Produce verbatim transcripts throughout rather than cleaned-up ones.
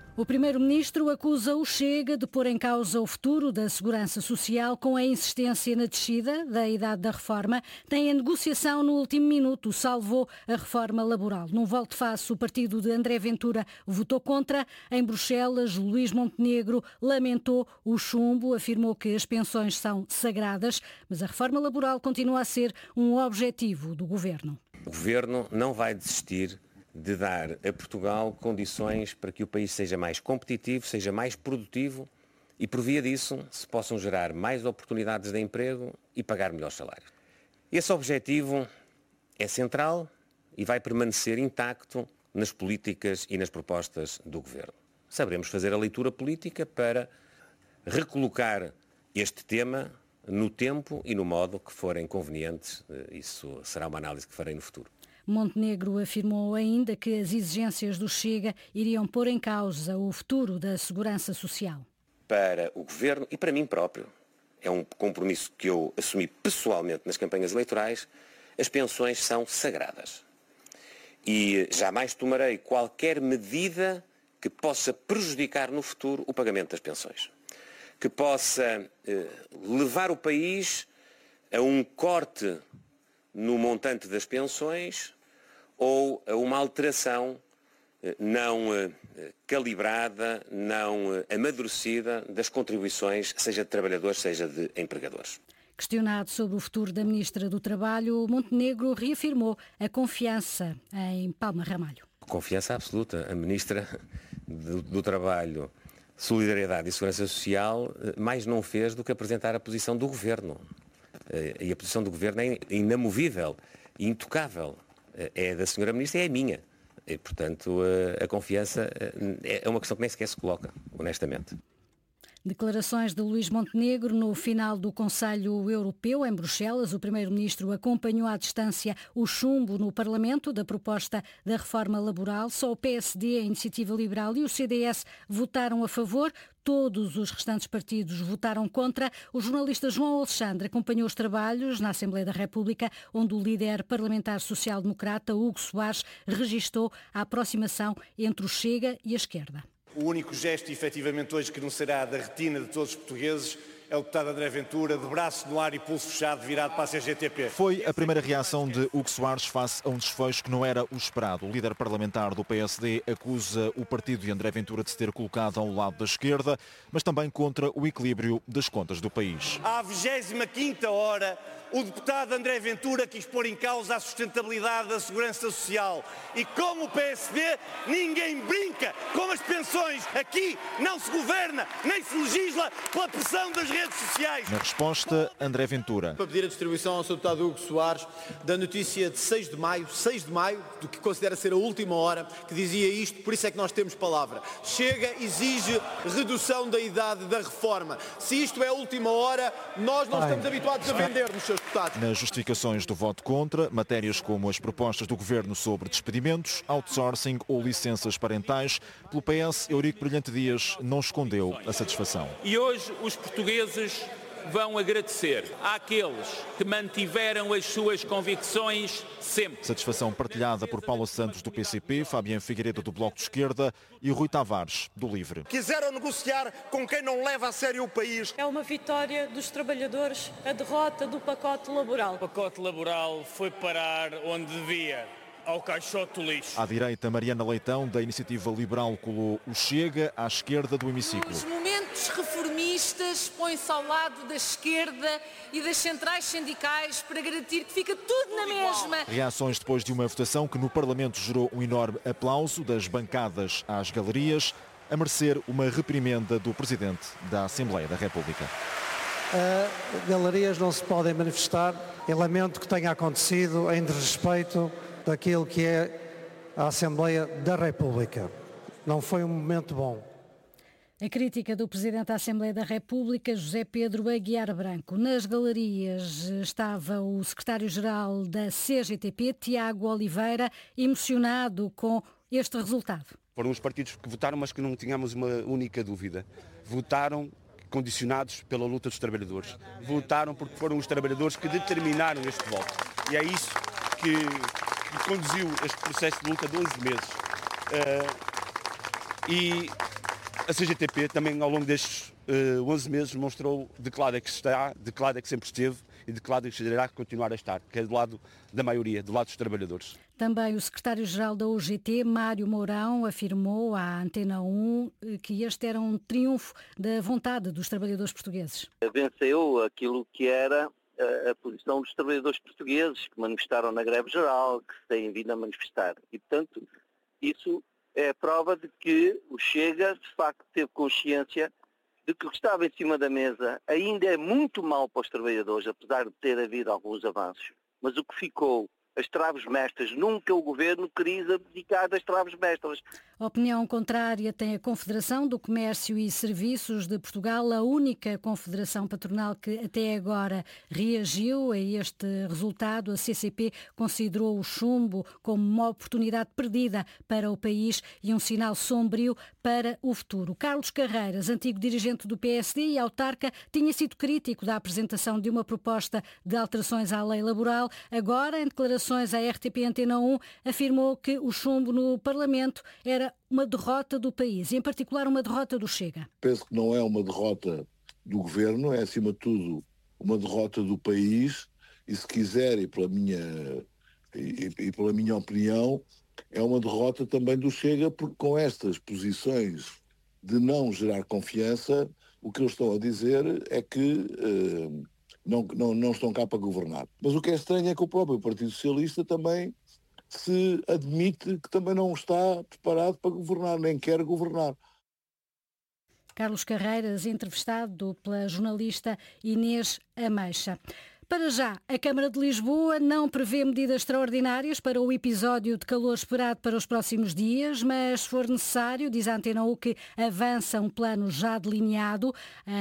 O primeiro-ministro acusa o Chega de pôr em causa o futuro da segurança social com a insistência na descida da idade da reforma. Tem a negociação no último minuto, salvou a reforma laboral. Num volte-face, o partido de André Ventura votou contra. Em Bruxelas, Luís Montenegro lamentou o chumbo, afirmou que as pensões são sagradas, mas a reforma laboral continua a ser um objetivo do governo. O governo não vai desistir de dar a Portugal condições para que o país seja mais competitivo, seja mais produtivo e, por via disso, se possam gerar mais oportunidades de emprego e pagar melhores salários. Esse objetivo é central e vai permanecer intacto nas políticas e nas propostas do governo. Saberemos fazer a leitura política para recolocar este tema no tempo e no modo que forem convenientes. Isso será uma análise que farei no futuro. Montenegro afirmou ainda que as exigências do Chega iriam pôr em causa o futuro da segurança social. Para o governo e para mim próprio, é um compromisso que eu assumi pessoalmente nas campanhas eleitorais, as pensões são sagradas. E jamais tomarei qualquer medida que possa prejudicar no futuro o pagamento das pensões. Que possa eh, levar o país a um corte no montante das pensões ou a uma alteração eh, não eh, calibrada, não eh, amadurecida das contribuições, seja de trabalhadores, seja de empregadores. Questionado sobre o futuro da Ministra do Trabalho, Montenegro reafirmou a confiança em Palma Ramalho. Confiança absoluta. A Ministra do, do Trabalho, Solidariedade e Segurança Social mais não fez do que apresentar a posição do Governo. E a posição do Governo é inamovível, intocável. É da senhora Ministra e é minha. E, portanto, a confiança é uma questão que nem sequer se coloca, honestamente. Declarações de Luís Montenegro no final do Conselho Europeu em Bruxelas. O primeiro-ministro acompanhou à distância o chumbo no Parlamento da proposta da reforma laboral. Só o P S D, a Iniciativa Liberal e o C D S votaram a favor. Todos os restantes partidos votaram contra. O jornalista João Alexandre acompanhou os trabalhos na Assembleia da República, onde o líder parlamentar social-democrata, Hugo Soares, registou a aproximação entre o Chega e a esquerda. O único gesto, efetivamente, hoje que não será da retina de todos os portugueses é o deputado André Ventura, de braço no ar e pulso fechado, virado para a C G T P. Foi a primeira reação de Hugo Soares face a um desfecho que não era o esperado. O líder parlamentar do P S D acusa o partido de André Ventura de se ter colocado ao lado da esquerda, mas também contra o equilíbrio das contas do país. À vigésima quinta hora, o deputado André Ventura quis pôr em causa a sustentabilidade da segurança social. E como o P S D, ninguém brinca com as pensões. Aqui não se governa, nem se legisla pela pressão das redes sociais. Na resposta, André Ventura. Para pedir a distribuição ao seu deputado Hugo Soares da notícia de seis de maio, seis de maio, do que considera ser a última hora, que dizia isto, por isso é que nós temos palavra. Chega, exige redução da idade da reforma. Se isto é a última hora, nós não estamos habituados a vender-nos, seus deputados. Nas justificações do voto contra, matérias como as propostas do Governo sobre despedimentos, outsourcing ou licenças parentais, pelo P S, Eurico Brilhante Dias não escondeu a satisfação. E hoje os portugueses vão agradecer àqueles que mantiveram as suas convicções sempre. Satisfação partilhada por Paula Santos do P C P, Fabiano Figueiredo do Bloco de Esquerda e Rui Tavares do Livre. Quiseram negociar com quem não leva a sério o país. É uma vitória dos trabalhadores, a derrota do pacote laboral. O pacote laboral foi parar onde devia. Ao caixote do lixo. À direita, Mariana Leitão, da Iniciativa Liberal, colou o Chega, à esquerda do hemiciclo. Os momentos reformistas põem-se ao lado da esquerda e das centrais sindicais para garantir que fica tudo na mesma. Reações depois de uma votação que no Parlamento gerou um enorme aplauso das bancadas às galerias, a merecer uma reprimenda do Presidente da Assembleia da República. Uh, galerias não se podem manifestar. Eu lamento que tenha acontecido em desrespeito daquilo que é a Assembleia da República. Não foi um momento bom. A crítica do Presidente da Assembleia da República, José Pedro Aguiar Branco. Nas galerias estava o Secretário-Geral da C G T P, Tiago Oliveira, emocionado com este resultado. Foram os partidos que votaram, mas que não tínhamos uma única dúvida. Votaram condicionados pela luta dos trabalhadores. Votaram porque foram os trabalhadores que determinaram este voto. E é isso que, que conduziu este processo de luta de onze meses. Uh, e A C G T P também ao longo destes uh, onze meses mostrou de que lado é que está, de que lado é que sempre esteve e de que lado é que irá continuar a estar, que é do lado da maioria, do lado dos trabalhadores. Também o secretário-geral da U G T, Mário Mourão, afirmou à Antena um que este era um triunfo da vontade dos trabalhadores portugueses. Venceu aquilo que era a, a posição dos trabalhadores portugueses que manifestaram na greve geral, que se têm vindo a manifestar. E, portanto, isso é a prova de que o Chega, de facto, teve consciência de que o que estava em cima da mesa ainda é muito mau para os trabalhadores, apesar de ter havido alguns avanços. Mas o que ficou, as traves mestras, nunca o governo queria abdicar das traves mestras. A opinião contrária tem a Confederação do Comércio e Serviços de Portugal, a única confederação patronal que até agora reagiu a este resultado. A C C P considerou o chumbo como uma oportunidade perdida para o país e um sinal sombrio para o futuro. Carlos Carreiras, antigo dirigente do P S D e autarca, tinha sido crítico da apresentação de uma proposta de alterações à lei laboral. Agora, em declarações à R T P Antena um, afirmou que o chumbo no Parlamento era uma derrota do país, e em particular uma derrota do Chega. Penso que não é uma derrota do governo, é acima de tudo uma derrota do país e, se quiser, e pela minha, e, e pela minha opinião, é uma derrota também do Chega, porque com estas posições de não gerar confiança, o que eles estão a dizer é que eh, não, não, não estão cá para governar. Mas o que é estranho é que o próprio Partido Socialista também se admite que também não está preparado para governar, nem quer governar. Carlos Carreiras, entrevistado pela jornalista Inês Ameixa. Para já, a Câmara de Lisboa não prevê medidas extraordinárias para o episódio de calor esperado para os próximos dias, mas se for necessário, diz a Antena um que avança um plano já delineado.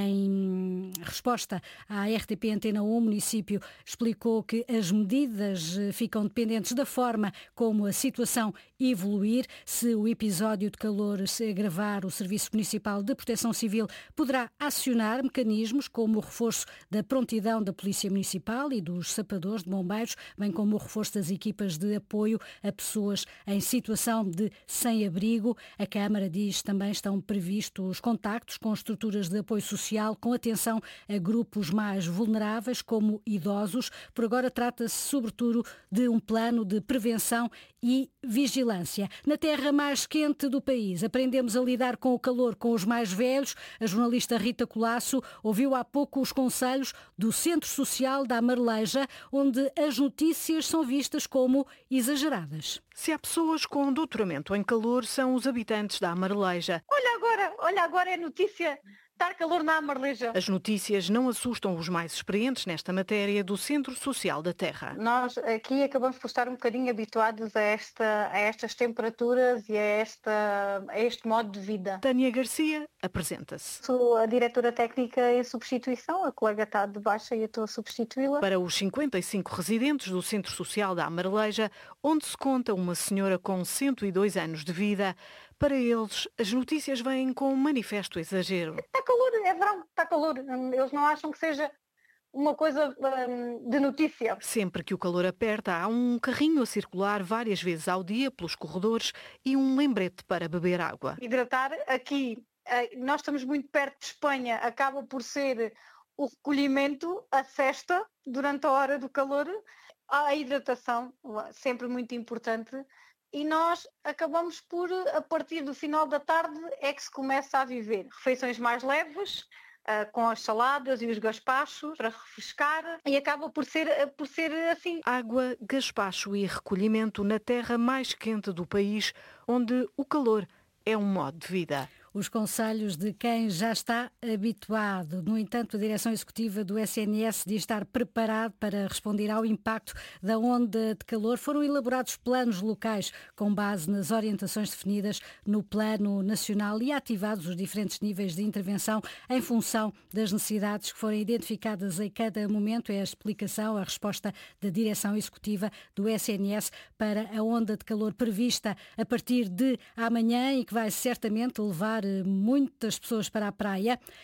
Em resposta à R T P Antena um, o município explicou que as medidas ficam dependentes da forma como a situação evoluir. Se o episódio de calor se agravar, o Serviço Municipal de Proteção Civil poderá acionar mecanismos como o reforço da prontidão da Polícia Municipal e dos sapadores de bombeiros, bem como o reforço das equipas de apoio a pessoas em situação de sem-abrigo. A Câmara diz também estão previstos contactos com estruturas de apoio social com atenção a grupos mais vulneráveis, como idosos. Por agora trata-se sobretudo de um plano de prevenção e vigilância. Na terra mais quente do país, aprendemos a lidar com o calor com os mais velhos. A jornalista Rita Colasso ouviu há pouco os conselhos do Centro Social da Marleja, onde as notícias são vistas como exageradas. Se há pessoas com doutoramento em calor, são os habitantes da Marleja. Olha agora, olha agora é notícia. Estar calor na Marleja. As notícias não assustam os mais experientes nesta matéria do Centro Social da Terra. Nós aqui acabamos por estar um bocadinho habituados a, esta, a estas temperaturas e a, esta, a este modo de vida. Tânia Garcia apresenta-se. Sou a diretora técnica em substituição, a colega está de baixa e eu estou a substituí-la. Para os cinquenta e cinco residentes do Centro Social da Marleja, onde se conta uma senhora com cento e dois anos de vida, para eles, as notícias vêm com um manifesto exagero. Está calor, é verão, está calor. Eles não acham que seja uma coisa hum, de notícia. Sempre que o calor aperta, há um carrinho a circular várias vezes ao dia pelos corredores e um lembrete para beber água. Hidratar aqui, nós estamos muito perto de Espanha, acaba por ser o recolhimento, a cesta, durante a hora do calor, a hidratação, sempre muito importante. E nós acabamos por, a partir do final da tarde, é que se começa a viver. Refeições mais leves, uh, com as saladas e os gaspachos, para refrescar, e acaba por ser, por ser assim. Água, gaspacho e recolhimento na terra mais quente do país, onde o calor é um modo de vida. Os conselhos de quem já está habituado. No entanto, a direção executiva do S N S diz estar preparado para responder ao impacto da onda de calor. Foram elaborados planos locais com base nas orientações definidas no Plano Nacional e ativados os diferentes níveis de intervenção em função das necessidades que forem identificadas em cada momento. É a explicação, a resposta da direção executiva do S N S para a onda de calor prevista a partir de amanhã e que vai certamente levar muitas pessoas para a praia.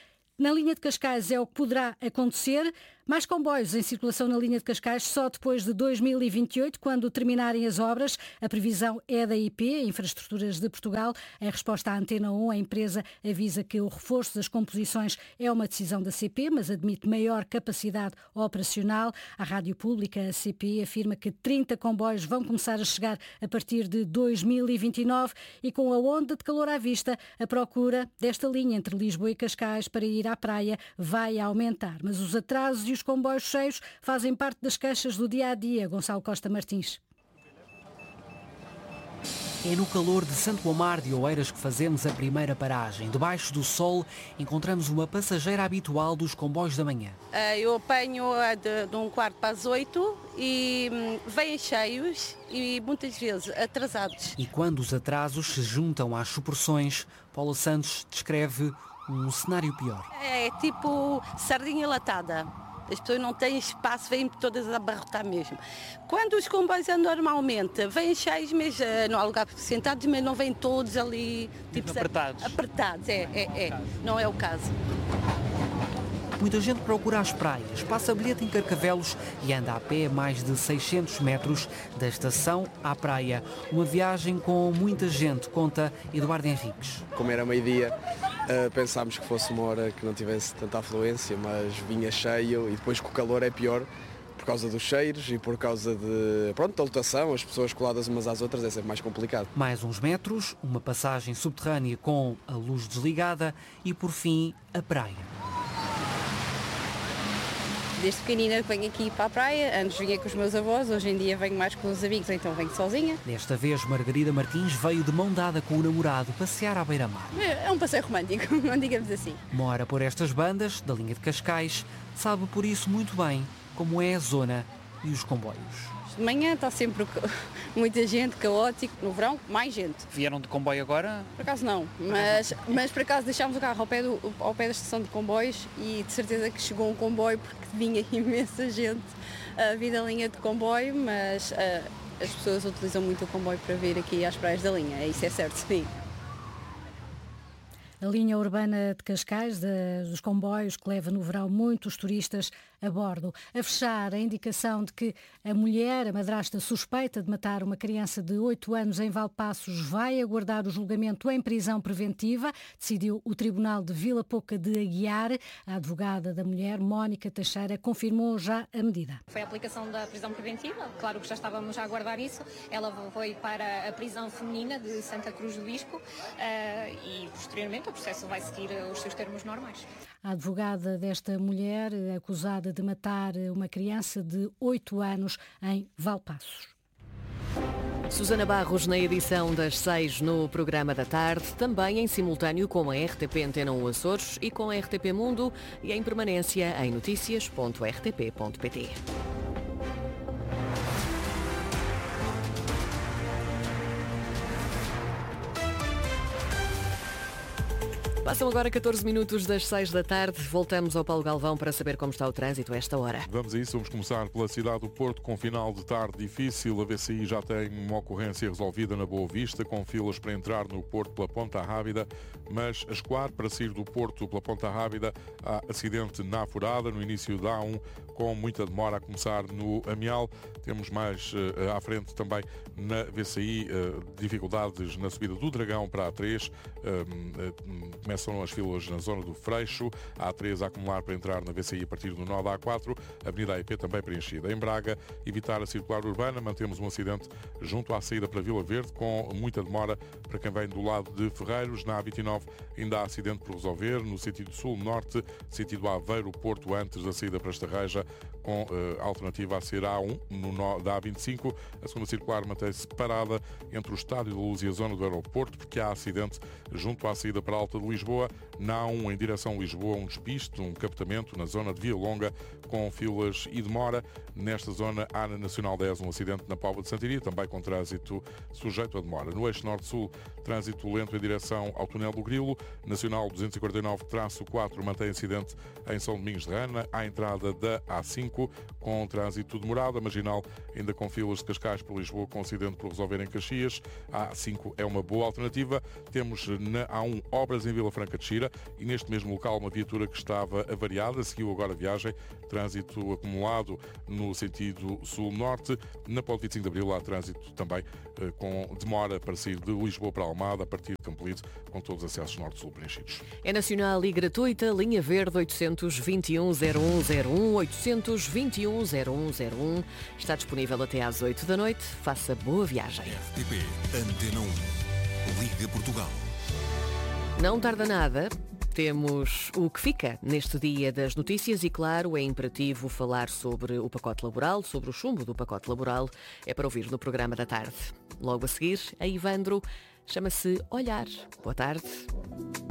Na linha de Cascais é o que poderá acontecer. Mais comboios em circulação na linha de Cascais só depois de dois mil e vinte e oito, quando terminarem as obras. A previsão é da I P, Infraestruturas de Portugal. Em resposta à Antena um, a empresa avisa que o reforço das composições é uma decisão da C P, mas admite maior capacidade operacional. A Rádio Pública, a C P, afirma que trinta comboios vão começar a chegar a partir de dois mil e vinte e nove e com a onda de calor à vista, a procura desta linha entre Lisboa e Cascais para ir à praia vai aumentar. Mas os atrasos e os comboios cheios fazem parte das queixas do dia-a-dia. Gonçalo Costa Martins. É no calor de Santo Amar de Oeiras que fazemos a primeira paragem. Debaixo do sol encontramos uma passageira habitual dos comboios da manhã. Eu apanho de, de um quarto para as oito e vêm cheios e muitas vezes atrasados. E quando os atrasos se juntam às supressões, Paula Santos descreve um cenário pior. É tipo sardinha latada. As pessoas não têm espaço, vêm todas a abarrotar mesmo. Quando os comboios andam normalmente, vêm cheios, mas uh, não há lugar para sentados, mas não vêm todos ali tipo, apertados. Apertados, é, é, é. Não é o caso. Muita gente procura as praias, passa bilhete em Carcavelos e anda a pé mais de seiscentos metros da estação à praia. Uma viagem com muita gente, conta Eduardo Henriques. Como era meio-dia, uh, pensámos que fosse uma hora que não tivesse tanta afluência, mas vinha cheio e depois com o calor é pior por causa dos cheiros e por causa de, pronto, da lotação, as pessoas coladas umas às outras é sempre mais complicado. Mais uns metros, uma passagem subterrânea com a luz desligada e por fim a praia. Desde pequenina venho aqui para a praia, antes vinha com os meus avós, hoje em dia venho mais com os amigos, então venho sozinha. Desta vez, Margarida Martins veio de mão dada com o namorado passear à beira-mar. É um passeio romântico, não digamos assim. Mora por estas bandas, da linha de Cascais, sabe por isso muito bem como é a zona e os comboios. De manhã está sempre muita gente, caótico. No verão, mais gente. Vieram de comboio agora? Por acaso não, mas, mas por acaso deixámos o carro ao pé, do, ao pé da estação de comboios e de certeza que chegou um comboio porque vinha imensa gente a vir da linha de comboio, mas uh, as pessoas utilizam muito o comboio para vir aqui às praias da linha, isso é certo, sim. A linha urbana de Cascais, de, dos comboios, que leva no verão muitos turistas a bordo. A fechar, a indicação de que a mulher, a madrasta suspeita de matar uma criança de oito anos em Valpaços, vai aguardar o julgamento em prisão preventiva, decidiu o Tribunal de Vila Pouca de Aguiar. A advogada da mulher, Mónica Teixeira, confirmou já a medida. Foi a aplicação da prisão preventiva, claro que já estávamos a aguardar isso. Ela foi para a prisão feminina de Santa Cruz do Bispo uh, e, posteriormente, o processo vai seguir os seus termos normais. A advogada desta mulher, acusada de matar uma criança de oito anos em Valpaços. Susana Barros na edição das seis no programa da tarde, também em simultâneo com a R T P Antena um Açores e com a R T P Mundo e em permanência em notícias ponto r t p ponto p t. Passam agora catorze minutos das seis da tarde. Voltamos ao Paulo Galvão para saber como está o trânsito a esta hora. Vamos a isso. Vamos começar pela cidade do Porto, com final de tarde difícil. A V C I já tem uma ocorrência resolvida na Boa Vista, com filas para entrar no Porto pela Ponta Rábida, mas a escoar para sair do Porto pela Ponta Rábida há acidente na Furada, no início da A um, com muita demora a começar no Amial. Temos mais uh, à frente também na V C I uh, dificuldades na subida do Dragão para a A três. Uh, uh, Começam as filas na zona do Freixo, a A três a acumular para entrar na V C I a partir do nó da A quatro, a Avenida A I P também preenchida. Em Braga, evitar a circular urbana, mantemos um acidente junto à saída para Vila Verde, com muita demora para quem vem do lado de Ferreiros. Na A vinte e nove ainda há acidente por resolver, no sentido sul-norte, sentido Aveiro-Porto, antes da saída para Estarreja, com uh, alternativa a ser A um, no nó da A vinte e cinco. A segunda circular mantém-se parada entre o Estádio da Luz e a zona do aeroporto, porque há acidente junto à saída para a Alta de Lisboa. Na A um, em direção a Lisboa, um despiste, um captamento na zona de Via Longa, com filas e demora. Nesta zona há na Nacional dez um acidente na Póvoa de Santiria, também com trânsito sujeito a demora. No eixo norte-sul, trânsito lento em direção ao túnel do Grilo. Nacional duzentos e quarenta e nove traço quatro mantém acidente em São Domingos de Rana, à entrada da A cinco, com trânsito demorado. A Marginal ainda com filas de Cascais por Lisboa, com acidente por resolver em Caxias. A A cinco é uma boa alternativa. Temos na A um obras em Vila Franca de Xira e neste mesmo local uma viatura que estava avariada seguiu agora a viagem. Trânsito acumulado no sentido sul-norte. Na Ponte vinte e cinco de Abril há trânsito também eh, com demora para sair de Lisboa para Almada a partir de Campolide, com todos os acessos norte-sul preenchidos. É nacional e gratuita, linha verde oitocentos e vinte e um zero um zero um, oitocentos e vinte e um zero um zero um. Está disponível até às oito da noite. Faça boa viagem. R T P Antena um, Liga Portugal. Não tarda nada. Temos o que fica neste dia das notícias e, claro, é imperativo falar sobre o pacote laboral, sobre o chumbo do pacote laboral. É para ouvir no programa da tarde. Logo a seguir, a Ivandro chama-se Olhar. Boa tarde.